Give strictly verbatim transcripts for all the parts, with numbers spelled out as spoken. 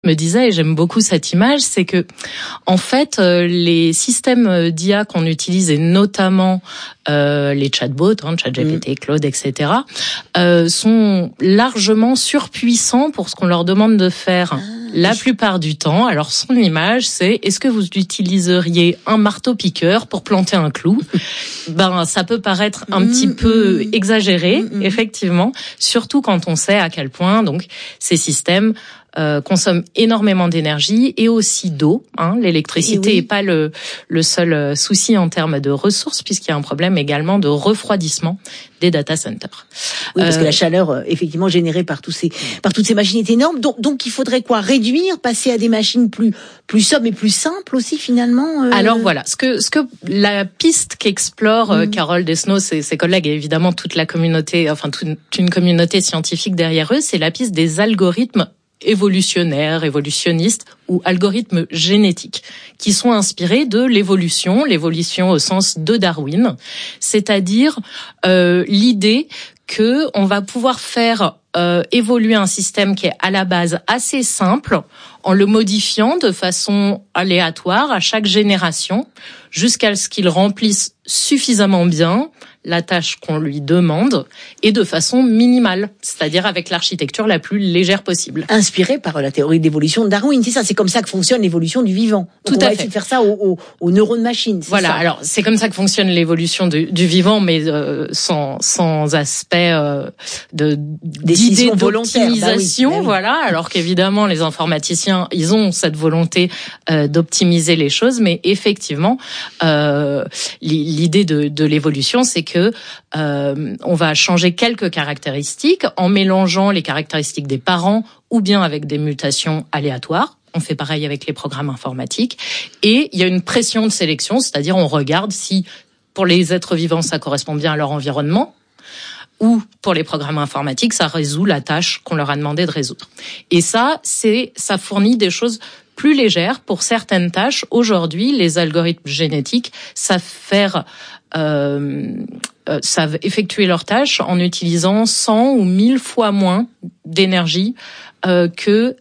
me disait, et j'aime beaucoup cette image, c'est que en fait les systèmes d'I A qu'on utilise, et notamment euh, les chatbots, hein, ChatGPT, Claude, et cetera, euh, sont largement surpuissants pour ce qu'on leur demande de faire. Ah, la plupart du temps. Alors son image, c'est: est-ce que vous utiliseriez un marteau-piqueur pour planter un clou? Ben ça peut paraître un mmh, petit peu mmh, exagéré, mmh, effectivement, surtout quand on sait à quel point donc ces systèmes Euh, consomme énormément d'énergie et aussi d'eau. Hein. L'électricité n'est oui. pas le, le seul souci en termes de ressources, puisqu'il y a un problème également de refroidissement des data centers. Oui, parce euh, que la chaleur, effectivement, générée par tous ces, par toutes ces machines est énorme. Donc, donc, il faudrait quoi? Réduire, passer à des machines plus, plus sobres et plus simples aussi, finalement. Euh... Alors voilà, ce que, ce que la piste qu'explore mmh. Carole Desnos et ses collègues, et évidemment toute la communauté, enfin toute une communauté scientifique derrière eux, c'est la piste des algorithmes évolutionnaires, évolutionnistes ou algorithmes génétiques qui sont inspirés de l'évolution, l'évolution au sens de Darwin, c'est-à-dire euh, l'idée que on va pouvoir faire euh, évoluer un système qui est à la base assez simple en le modifiant de façon aléatoire à chaque génération jusqu'à ce qu'il remplisse suffisamment bien la tâche qu'on lui demande et de façon minimale, c'est-à-dire avec l'architecture la plus légère possible. Inspiré par la théorie d'évolution de Darwin, c'est ça, c'est comme ça que fonctionne l'évolution du vivant. Donc Tout on à va fait. essayer de faire ça aux, aux, aux neurones machines. Voilà, ça. Alors c'est comme ça que fonctionne l'évolution du, du vivant, mais euh, sans sans aspect euh, de d'idée d'optimisation, bah oui, bah oui. Voilà. Alors qu'évidemment les informaticiens, ils ont cette volonté euh, d'optimiser les choses, mais effectivement, euh, l'idée de, de l'évolution, c'est que euh, on va changer quelques caractéristiques en mélangeant les caractéristiques des parents ou bien avec des mutations aléatoires. On fait pareil avec les programmes informatiques. Et il y a une pression de sélection, c'est-à-dire on regarde si pour les êtres vivants ça correspond bien à leur environnement, ou pour les programmes informatiques ça résout la tâche qu'on leur a demandé de résoudre. Et ça, c'est ça fournit des choses plus légères pour certaines tâches. Aujourd'hui, les algorithmes génétiques savent faire euh, euh, savent effectuer leurs tâches en utilisant cent ou mille fois moins d'énergie euh, que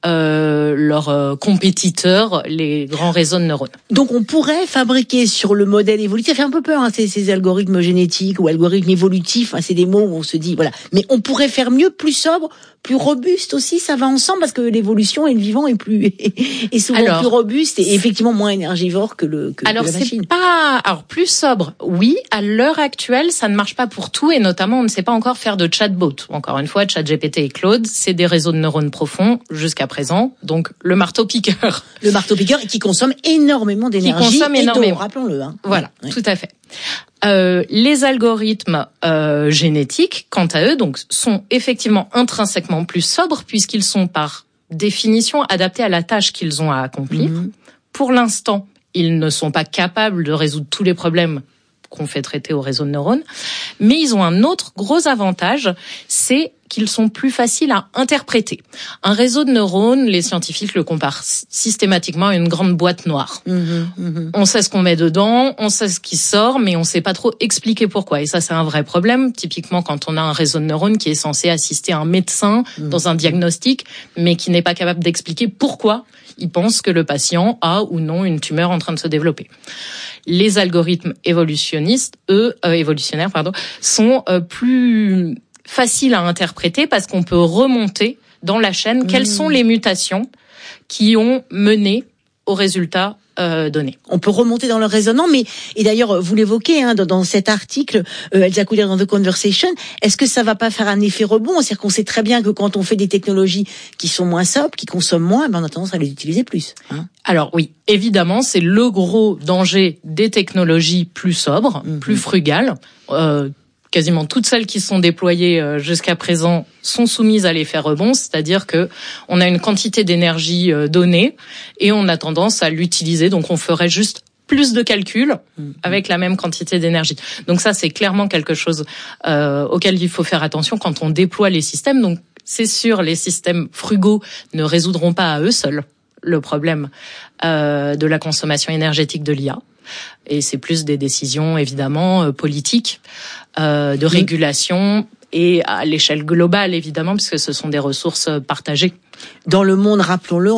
euh, leurs euh, compétiteurs, les grands réseaux de neurones. Donc on pourrait fabriquer sur le modèle évolutif, ça fait un peu peur, hein, ces, ces algorithmes génétiques ou algorithmes évolutifs, hein, c'est des mots où on se dit, voilà, mais on pourrait faire mieux, plus sobre, plus robuste aussi, ça va ensemble, parce que l'évolution et le vivant est plus est souvent alors, plus robuste et effectivement moins énergivore que le que, alors que la machine. C'est pas alors plus sobre, oui. À l'heure actuelle, ça ne marche pas pour tout et notamment on ne sait pas encore faire de chatbot. Encore une fois, ChatGPT et Claude, c'est des réseaux de neurones profonds jusqu'à présent. Donc le marteau-piqueur, le marteau-piqueur qui consomme énormément d'énergie, qui consomme et énormément. d'eau, rappelons-le. Hein. Voilà, oui. Tout à fait. Euh, les algorithmes euh, génétiques, quant à eux, donc, sont effectivement intrinsèquement plus sobres puisqu'ils sont par définition adaptés à la tâche qu'ils ont à accomplir. Mmh. Pour l'instant, ils ne sont pas capables de résoudre tous les problèmes qu'on fait traiter au réseau de neurones, mais ils ont un autre gros avantage, c'est qu'ils sont plus faciles à interpréter. Un réseau de neurones, les scientifiques le comparent systématiquement à une grande boîte noire. Mmh, mmh. On sait ce qu'on met dedans, on sait ce qui sort, mais on sait pas trop expliquer pourquoi. Et ça, c'est un vrai problème. Typiquement, quand on a un réseau de neurones qui est censé assister un médecin mmh. dans un diagnostic, mais qui n'est pas capable d'expliquer pourquoi il pense que le patient a ou non une tumeur en train de se développer. Les algorithmes évolutionnistes, eux, euh, évolutionnaires, pardon, sont euh, plus faciles à interpréter parce qu'on peut remonter dans la chaîne mmh. quelles sont les mutations qui ont mené au résultat euh, donné. On peut remonter dans le raisonnement, mais et d'ailleurs vous l'évoquez hein, dans, dans cet article, euh, Elsa Couder dans The Conversation. Est-ce que ça va pas faire un effet rebond? C'est-à-dire qu'on sait très bien que quand on fait des technologies qui sont moins sobres, qui consomment moins, ben on a tendance à les utiliser plus. Hein. Alors oui, évidemment, c'est le gros danger des technologies plus sobres, mmh. plus frugales. Euh, Quasiment toutes celles qui sont déployées jusqu'à présent sont soumises à l'effet rebond, c'est-à-dire que on a une quantité d'énergie donnée et on a tendance à l'utiliser. Donc on ferait juste plus de calculs avec la même quantité d'énergie. Donc ça, c'est clairement quelque chose euh, auquel il faut faire attention quand on déploie les systèmes. Donc c'est sûr, les systèmes frugaux ne résoudront pas à eux seuls le problème euh, de la consommation énergétique de l'I A. Et c'est plus des décisions, évidemment, euh, politiques, euh, de régulation et à l'échelle globale, évidemment, puisque ce sont des ressources partagées. Dans le monde, rappelons-le,